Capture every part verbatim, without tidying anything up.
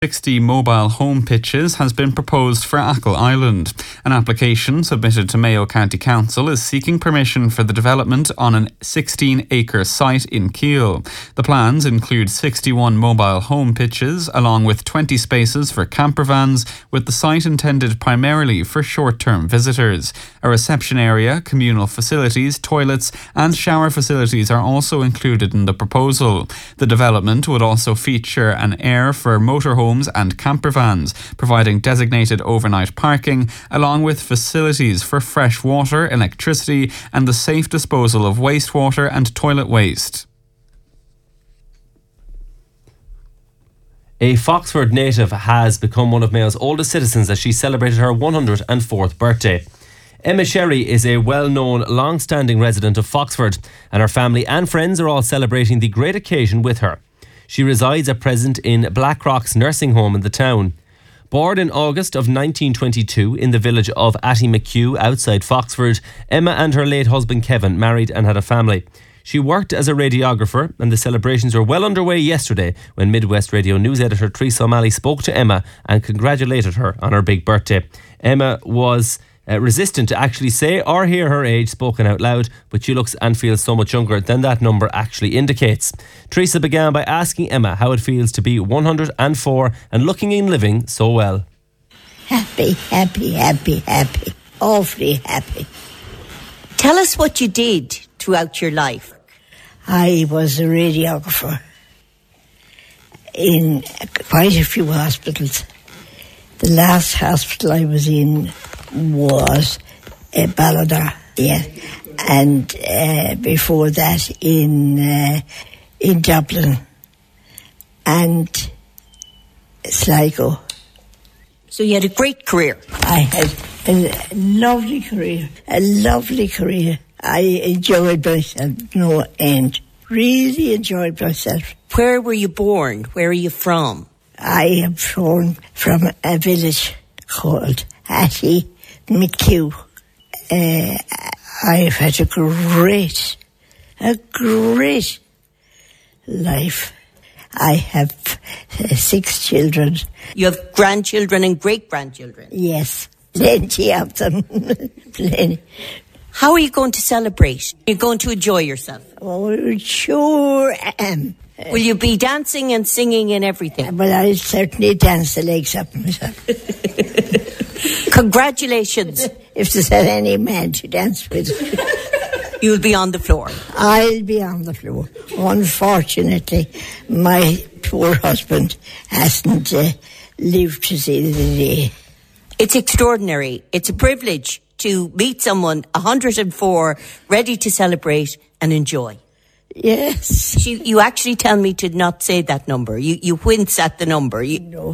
sixty mobile home pitches has been proposed for Achill Island. An application submitted to Mayo County Council is seeking permission for the development on an sixteen acre site in Keele. The plans include sixty-one mobile home pitches along with twenty spaces for camper vans, with the site intended primarily for short-term visitors. A reception area, communal facilities, toilets and shower facilities are also included in the proposal. The development would also feature an area for motorhomes and camper vans, providing designated overnight parking, along with facilities for fresh water, electricity and the safe disposal of wastewater and toilet waste. A Foxford native has become one of Mayo's oldest citizens as she celebrated her one hundred fourth birthday. Emma Sherry is a well-known, long-standing resident of Foxford, and her family and friends are all celebrating the great occasion with her. She resides at present in Blackrock's nursing home in the town. Born in August of nineteen twenty-two in the village of Atty-McHugh outside Foxford, Emma and her late husband Kevin married and had a family. She worked as a radiographer, and the celebrations were well underway yesterday when Midwest Radio News editor Teresa O'Malley spoke to Emma and congratulated her on her big birthday. Emma was Uh, resistant to actually say or hear her age spoken out loud, but she looks and feels so much younger than that number actually indicates. Teresa began by asking Emma how it feels to be one hundred four and looking and living so well. Happy, happy, happy, happy. Awfully happy. Tell us what you did throughout your life. I was a radiographer in quite a few hospitals. The last hospital I was in was uh, Ballodar, yeah, and uh, before that in uh, in Dublin and Sligo. So you had a great career. I had a lovely career, a lovely career. I enjoyed myself, no end. Really enjoyed myself. Where were you born? Where are you from? I am from from a village called Atty-McHugh. Uh, I've had a great, a great life. I have uh, six children. You have grandchildren and great-grandchildren? Yes, plenty of them. Plenty. How are you going to celebrate? You're going to enjoy yourself? Oh, sure am. Will you be dancing and singing and everything? Well, I'll certainly dance the legs up myself. Congratulations. If there's any man to dance with. You'll be on the floor. I'll be on the floor. Unfortunately, my poor husband hasn't uh, lived to see the day. It's extraordinary. It's a privilege to meet someone one hundred four, ready to celebrate and enjoy. Yes. She, you actually tell me to not say that number. You you wince at the number. You, no.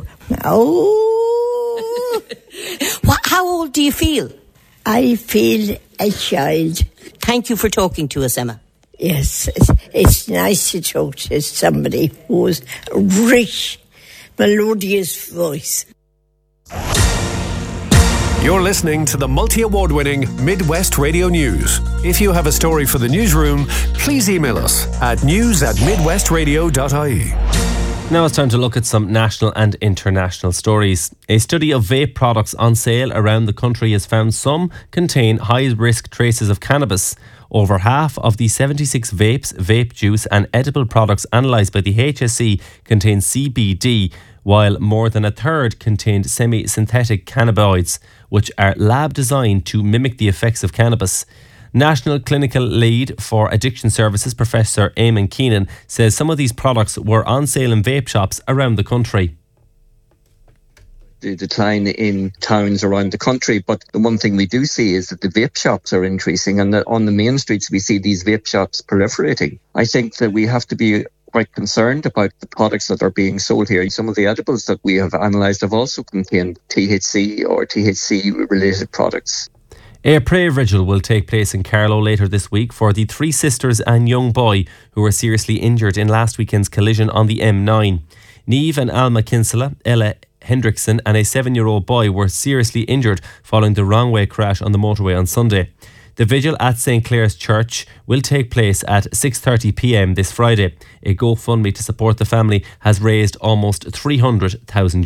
Oh. What, how old do you feel? I feel a child. Thank you for talking to us, Emma. Yes, it's, it's nice to talk to somebody who's a rich, melodious voice. You're listening to the multi-award-winning Midwest Radio News. If you have a story for the newsroom, please email us at news at midwestradio dot I E. Now it's time to look at some national and international stories. A study of vape products on sale around the country has found some contain high-risk traces of cannabis. Over half of the seventy-six vapes, vape juice and edible products analysed by the H S E contain C B D, while more than a third contained semi-synthetic cannabinoids, which are lab-designed to mimic the effects of cannabis. National Clinical Lead for Addiction Services, Professor Eamon Keenan, says some of these products were on sale in vape shops around the country. The decline in towns around the country, but the one thing we do see is that the vape shops are increasing, and that on the main streets we see these vape shops proliferating. I think that we have to be quite concerned about the products that are being sold here. Some of the edibles that we have analysed have also contained T H C or T H C related products. A prayer vigil will take place in Carlow later this week for the three sisters and young boy who were seriously injured in last weekend's collision on the M nine. Niamh and Alma Kinsella, Ella Hendrickson and a seven-year-old boy were seriously injured following the wrong-way crash on the motorway on Sunday. The vigil at Saint Clair's Church will take place at six thirty p m this Friday. A GoFundMe to support the family has raised almost three hundred thousand